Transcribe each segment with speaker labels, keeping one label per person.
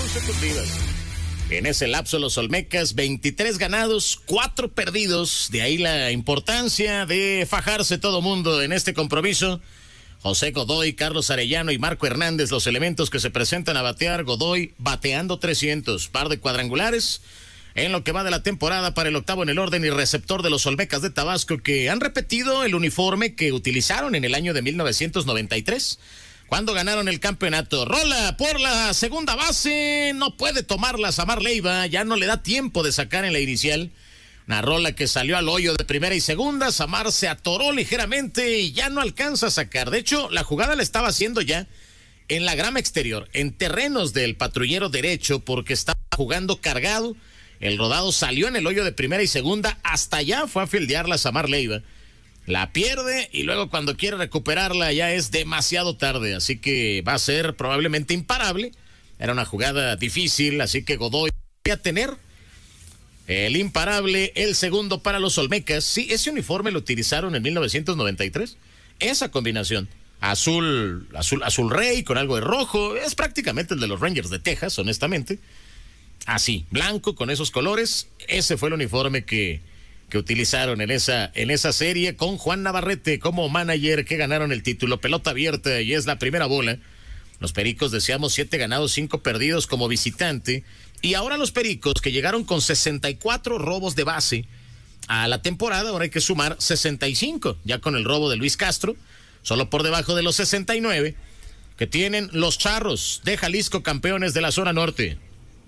Speaker 1: consecutivas. En ese lapso los olmecas, 23 ganados, 4 perdidos. De ahí la importancia de fajarse todo mundo en este compromiso. José Godoy, Carlos Arellano y Marco Hernández, los elementos que se presentan a batear. Godoy bateando 300, par de cuadrangulares en lo que va de la temporada para el octavo en el orden y receptor de los Olmecas de Tabasco, que han repetido el uniforme que utilizaron en el año de 1993. Cuando ganaron el campeonato. Rola por la segunda base, no puede tomarla Samar Leiva, ya no le da tiempo de sacar en la inicial. Una rola que salió al hoyo de primera y segunda, Samar se atoró ligeramente y ya no alcanza a sacar. De hecho, la jugada la estaba haciendo ya en la grama exterior, en terrenos del patrullero derecho, porque estaba jugando cargado. El rodado salió en el hoyo de primera y segunda, hasta allá fue a fildearla Samar Leiva. La pierde y luego cuando quiere recuperarla ya es demasiado tarde, así que va a ser probablemente imparable. Era una jugada difícil, así que Godoy va a tener el imparable, el segundo para los Olmecas. Sí, ese uniforme lo utilizaron en 1993. Esa combinación, azul rey con algo de rojo, es prácticamente el de los Rangers de Texas, honestamente. Así, blanco con esos colores, ese fue el uniforme que utilizaron en esa serie con Juan Navarrete como manager, que ganaron el título. Pelota abierta y es la primera bola. Los Pericos decíamos 7 ganados, 5 perdidos como visitante. Y ahora los Pericos, que llegaron con 64 robos de base a la temporada, ahora hay que sumar 65, ya con el robo de Luis Castro, solo por debajo de los 69 que tienen los Charros de Jalisco, campeones de la zona norte.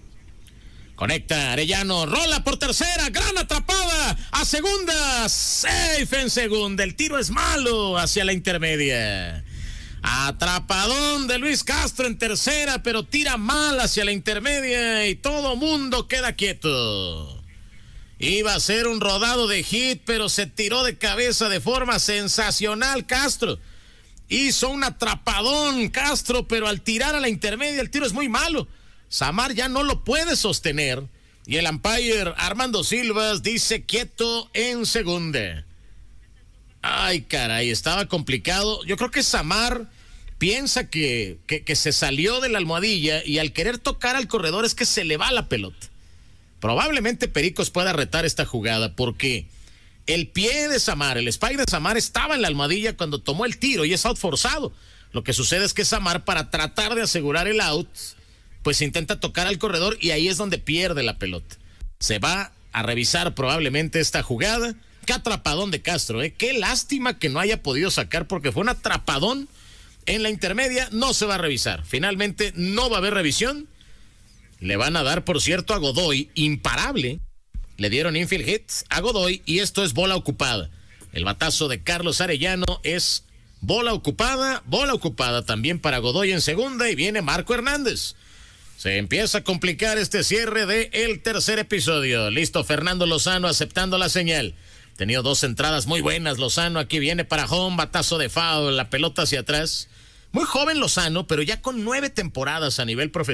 Speaker 1: Conecta Arellano, rola por tercera, gran atrapada, a segunda, safe en segunda, el tiro es malo hacia la intermedia. Atrapadón de Luis Castro en tercera, pero tira mal hacia la intermedia y todo mundo queda quieto. Iba a ser un rodado de hit, pero se tiró de cabeza de forma sensacional Castro. Hizo un atrapadón Castro, pero al tirar a la intermedia el tiro es muy malo. Samar ya no lo puede sostener y el umpire Armando Silvas dice quieto en segunda. Ay, caray, estaba complicado. Yo creo que Samar piensa que se salió de la almohadilla y al querer tocar al corredor es que se le va la pelota. Probablemente Pericos pueda retar esta jugada porque el pie de Samar, el spike de Samar estaba en la almohadilla cuando tomó el tiro y es out forzado. Lo que sucede es que Samar, para tratar de asegurar el out, pues intenta tocar al corredor y ahí es donde pierde la pelota. Se va a revisar probablemente esta jugada. Qué atrapadón de Castro, qué lástima que no haya podido sacar porque fue un atrapadón en la intermedia. No se va a revisar, finalmente no va a haber revisión. Le van a dar, por cierto, a Godoy, imparable. Le dieron infield hits a Godoy y esto es bola ocupada. El batazo de Carlos Arellano es bola ocupada también para Godoy en segunda y viene Marco Hernández. Se empieza a complicar este cierre del tercer episodio. Listo Fernando Lozano aceptando la señal. Tenido 2 entradas muy buenas Lozano. Aquí viene para home, batazo de foul, la pelota hacia atrás. Muy joven Lozano, pero ya con 9 temporadas a nivel profesional.